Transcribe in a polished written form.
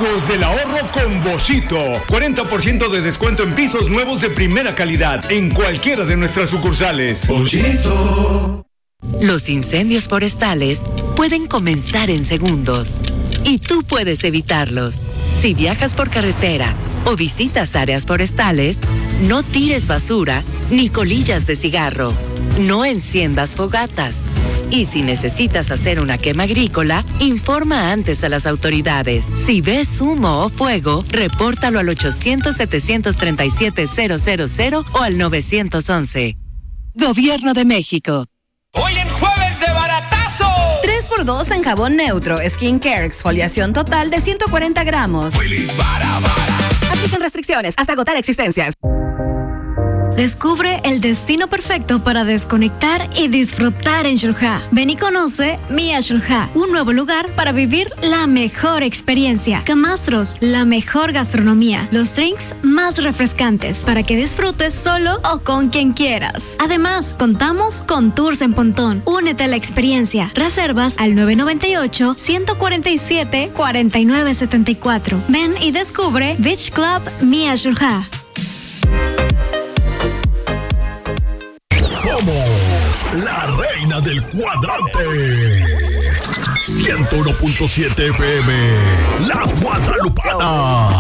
Pasos del ahorro con Boschito. 40% de descuento en pisos nuevos de primera calidad en cualquiera de nuestras sucursales. Boschito. Los incendios forestales pueden comenzar en segundos y tú puedes evitarlos. Si viajas por carretera o visitas áreas forestales, no tires basura ni colillas de cigarro. No enciendas fogatas. Y si necesitas hacer una quema agrícola, informa antes a las autoridades. Si ves humo o fuego, repórtalo al 800-737-000 o al 911. Gobierno de México. Hoy en Jueves de Baratazo. 3x2 en jabón neutro, skincare, exfoliación total de 140 gramos. Aplican restricciones hasta agotar existencias. Descubre el destino perfecto para desconectar y disfrutar en Xel-Há. Ven y conoce Mia Xel-Há, un nuevo lugar para vivir la mejor experiencia. Camastros, la mejor gastronomía, los drinks más refrescantes para que disfrutes solo o con quien quieras. Además, contamos con tours en pontón. Únete a la experiencia. Reservas al 998-147-4974. Ven y descubre Beach Club Mia Xel-Há. Somos la reina del cuadrante. 101.7 FM, La Guadalupana.